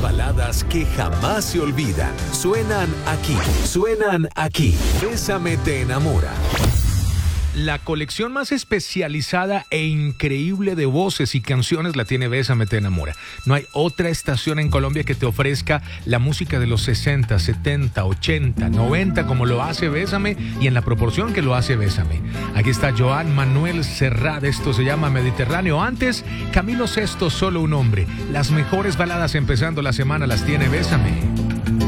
baladas que jamás se olvidan. Suenan aquí. Bésame te enamora. La colección más especializada e increíble de voces y canciones la tiene Bésame te enamora. No hay otra estación en Colombia que te ofrezca la música de los 60, 70, 80, 90 como lo hace Bésame y en la proporción que lo hace Bésame. Aquí está Joan Manuel Serrat, esto se llama Mediterráneo. Antes, Camilo Sesto, Solo un hombre. Las mejores baladas empezando la semana las tiene Bésame.